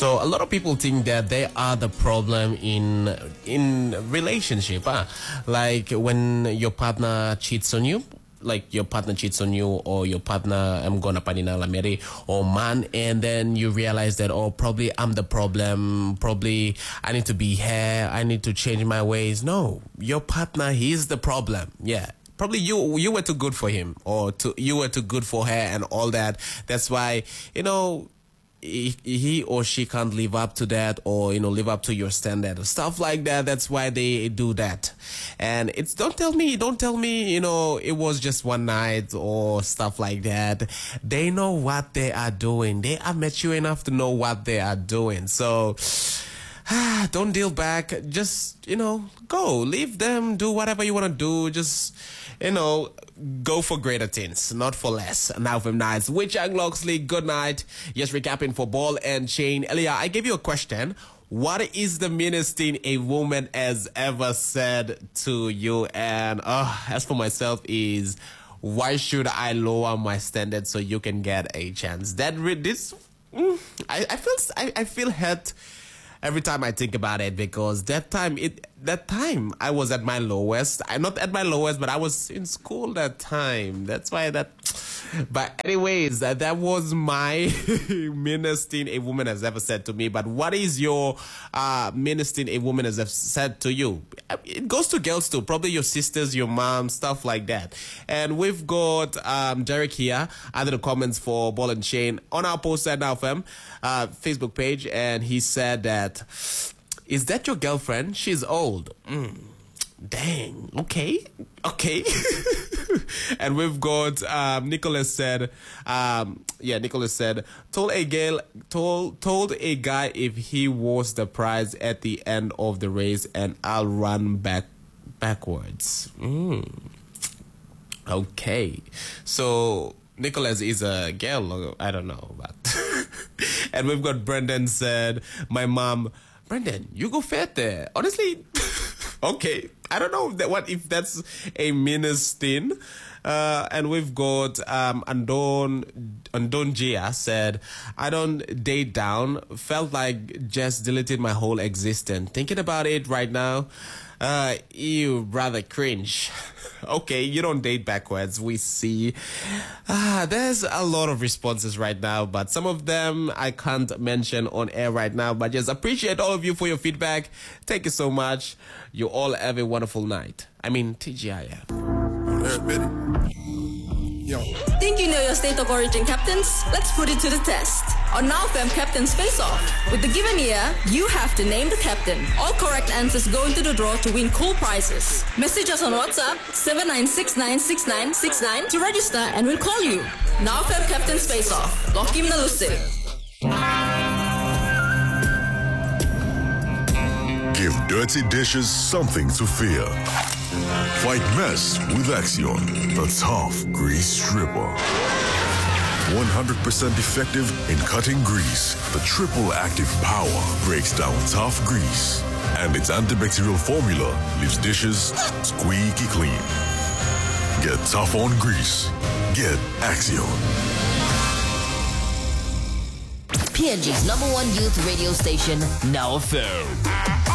So a lot of people think that they are the problem in relationship. Like when your partner cheats on you. Like your partner cheats on you, or your partner, I'm gonna panina lamere, or man, and then you realize that, oh, probably I'm the problem, probably I need to be here, I need to change my ways. No, your partner, he's the problem. Yeah. Probably you were too good for him, or you were too good for her and all that. That's why, he or she can't live up to that, or live up to your standard, stuff like that. That's why they do that. And it's don't tell me it was just one night or stuff like that. They know what they are doing. They are mature enough to know what they are doing. So don't deal back. Just go, leave them, do whatever you want to do. Just go for greater things, not for less. Now from nights with Young Loxley, good night. Yes, recapping for Ball and Chain. Elia, I gave you a question. What is the meanest thing a woman has ever said to you? And as for myself is, why should I lower my standards so you can get a chance? I feel hurt every time I think about it, because that time I was at my lowest. I'm not at my lowest, but I was in school that time. That's why but anyways, that was my meanest thing a woman has ever said to me. But what is your meanest thing a woman has ever said to you? It goes to girls too, probably your sisters, your mom, stuff like that. And we've got Derek here under the comments for Ball and Chain on our post at Now FM Facebook page, and he said that, is that your girlfriend? She's old. Dang. Okay. And we've got Nicholas said, Nicholas said, told a guy if he was the prize at the end of the race, and I'll run backwards. Okay. So Nicholas is a girl, I don't know, but and we've got Brendan said, my mom, Brendan, you go fat there. Honestly, okay. I don't know if that's a meanest thing. And we've got Andon Gia said, I don't date down. Felt like just deleted my whole existence. Thinking about it right now, you rather cringe. Okay, you don't date backwards. We see. There's a lot of responses right now, but some of them I can't mention on air right now. But just appreciate all of you for your feedback. Thank you so much. You all have a wonderful night. I mean, TGIF. Think you know your state of origin captains? Let's put it to the test. On Now FM Captain's Face Off. With the given year, you have to name the captain. All correct answers go into the draw to win cool prizes. Message us on WhatsApp 79696969 to register, and we'll call you. Now FM Captain's Face Off. Lokim Nalusik. Give dirty dishes something to fear. Fight mess with Axion, the tough grease stripper. 100% effective in cutting grease, the triple active power breaks down tough grease. And its antibacterial formula leaves dishes squeaky clean. Get tough on grease. Get Axion. PNG's #1 youth radio station, Now FM.